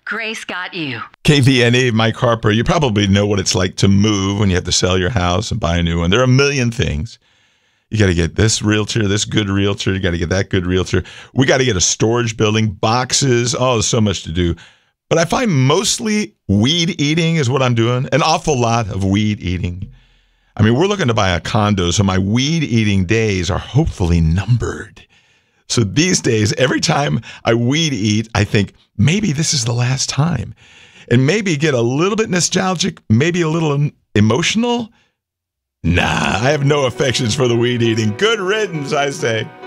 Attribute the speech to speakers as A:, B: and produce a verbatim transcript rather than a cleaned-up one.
A: Grace got you.
B: K V N E, Mike Harper. You probably know what it's like to move when you have to sell your house and buy a new one. There are a million things. You got to get this realtor, this good realtor. You got to get that good realtor. We got to get a storage building, boxes. Oh, there's so much to do. But I find mostly weed eating is what I'm doing. An awful lot of weed eating. I mean, we're looking to buy a condo, so my weed eating days are hopefully numbered. So these days, every time I weed eat, I think maybe this is the last time. And maybe get a little bit nostalgic, maybe a little emotional. Nah, I have no affections for the weed eating. Good riddance, I say.